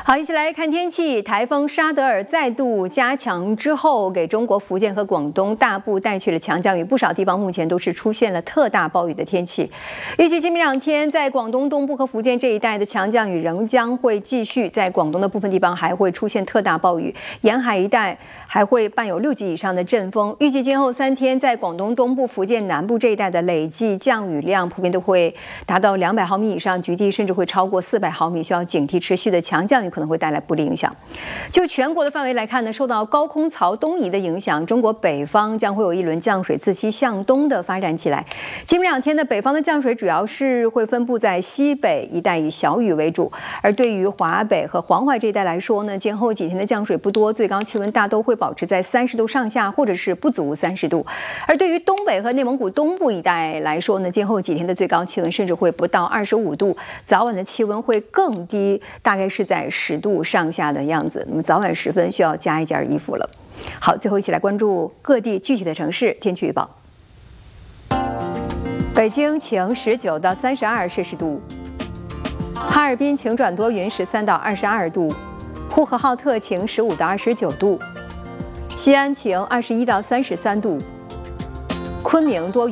好，一起来看天气。台风沙德尔再度加强之后，给中国福建和广东大部带去了强降雨，不少地方目前都是出现了特大暴雨的天气。预计今明两天，在广东东部和福建这一带的强降雨仍将会继续，在广东的部分地方还会出现特大暴雨，沿海一带还会伴有6级以上的阵风。预计今后3天，在广东东部、福建南部这一带的累计降雨量普遍都会达到200毫米以上，局地甚至会超过400毫米，需要警惕持续的强降雨可能会带来不利影响。就全国的范围来看呢，受到高空槽东移的影响，中国北方将会有一轮降水自西向东的发展起来。今明两天呢，北方的降水主要是会分布在西北一带，以小雨为主。而对于华北和黄淮这一带来说呢，今后几天的降水不多，最高气温大都会保持在30度上下，或者是不足30度。而对于东北和内蒙古东部一带来说呢，今后几天的最高气温甚至会不到25度，早晚的气温会更低，大概是在10度上下的样子。那么早晚时分需要加一件衣服了。好，最后一起来关注各地具体的城市天气预报。北京晴19到32摄氏度，哈尔滨晴转多云13到22度，呼和浩特晴15到29度，西安晴21到33度，昆明多云。